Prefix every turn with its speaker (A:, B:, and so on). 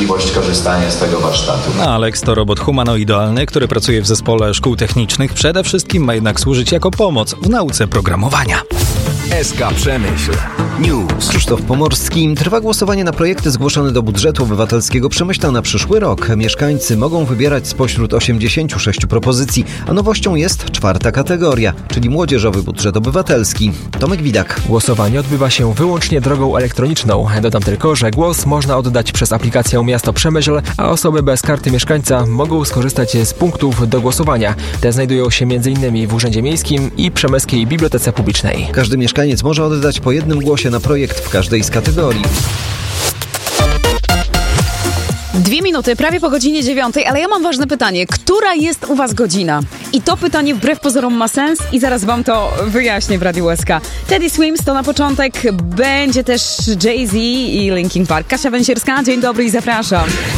A: możliwość korzystania z tego warsztatu.
B: Alex to robot humanoidalny, który pracuje w zespole szkół technicznych. Przede wszystkim ma jednak służyć jako pomoc w nauce programowania.
C: SK Przemyśl News.
D: Krzysztof Pomorski. Trwa głosowanie na projekty zgłoszone do budżetu obywatelskiego Przemyśla na przyszły rok. Mieszkańcy mogą wybierać spośród 86 propozycji, a nowością jest 4. kategoria, czyli młodzieżowy budżet obywatelski. Tomek Widak.
E: Głosowanie odbywa się wyłącznie drogą elektroniczną. Dodam tylko, że głos można oddać przez aplikację Miasto Przemyśl, a osoby bez karty mieszkańca mogą skorzystać z punktów do głosowania. Te znajdują się m.in. w Urzędzie Miejskim i Przemyskiej Bibliotece Publicznej.
D: Każdy mieszkaniec może oddać po jednym głosie na projekt w każdej z kategorii.
F: 2 minuty, prawie po godzinie 9, ale ja mam ważne pytanie. Która jest u was godzina? I to pytanie wbrew pozorom ma sens i zaraz wam to wyjaśnię w Radiu SK. Teddy Swims to na początek, będzie też Jay-Z i Linkin Park. Kasia Węsierska, dzień dobry i zapraszam.